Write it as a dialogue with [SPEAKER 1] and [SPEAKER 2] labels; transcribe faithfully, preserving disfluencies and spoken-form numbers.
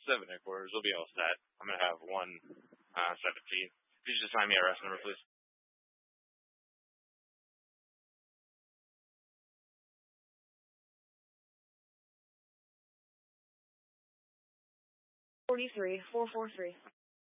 [SPEAKER 1] seven headquarters. We'll be all set. I'm gonna have one uh, seventeen. Could you just sign me a arrest number, please?
[SPEAKER 2] Forty-three four four three.